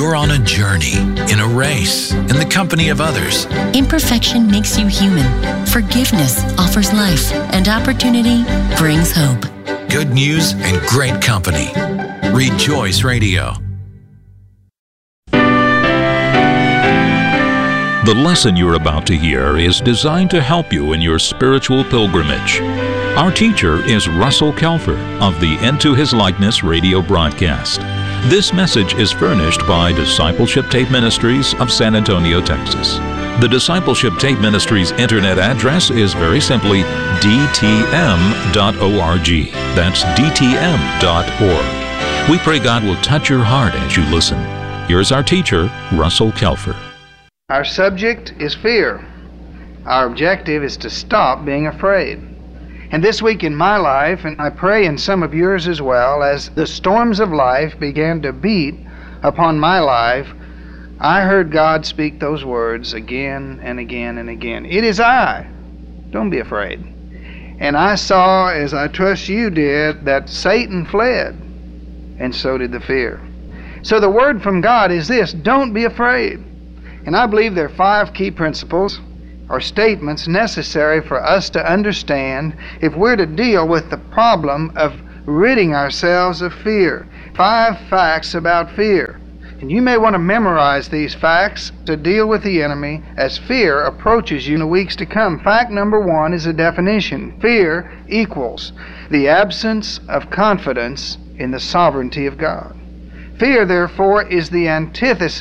You're on a journey, in a race, in the company of others. Imperfection makes you human. Forgiveness offers life, and opportunity brings hope. Good news and great company. Rejoice Radio. The lesson you're about to hear is designed to help you in your spiritual pilgrimage. Our teacher is Russell Kelfer of the Into His Likeness radio broadcast. This message is furnished by Discipleship Tape Ministries of San Antonio, Texas. The Discipleship Tape Ministries internet address is very simply dtm.org. That's dtm.org. We pray God will touch your heart as you listen. Here's our teacher, Russell Kelfer. Our subject is fear. Our objective is to stop being afraid. And this week in my life, and I pray in some of yours as well, as the storms of life began to beat upon my life, I heard God speak those words again and again and again. It is I. Don't be afraid. And I saw, as I trust you did, that Satan fled, and so did the fear. So the word from God is this: don't be afraid. And I believe there are 5 key principles or statements necessary for us to understand if we're to deal with the problem of ridding ourselves of fear. 5 facts about fear. And you may want to memorize these facts to deal with the enemy as fear approaches you in the weeks to come. Fact number 1 is a definition. Fear equals the absence of confidence in the sovereignty of God. Fear, therefore, is the antithesis